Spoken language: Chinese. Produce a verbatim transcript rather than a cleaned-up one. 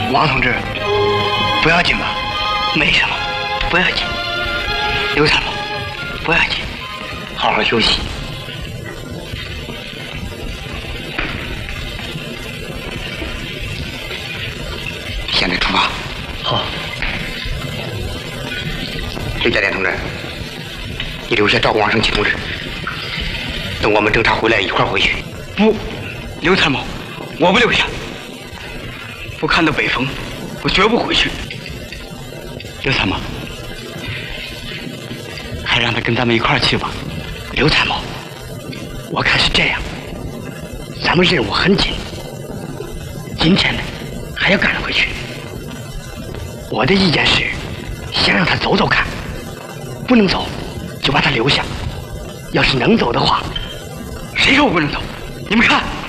王同志，不要紧吧？ 没什么，不要紧。刘参谋，不要紧，好好休息。现在出发。 好。 刘家店同志，你留下照顾王胜奇同志，等我们侦查回来一块儿回去。 不，刘参谋，我不留下。不看到北风，我绝不回去。刘参谋，还让他跟咱们一块儿去吧。刘参谋，我看是这样，咱们任务很紧，今天呢还要赶回去。我的意见是，先让他走走看，不能走就把他留下。要是能走的话，谁说我不能走？你们看。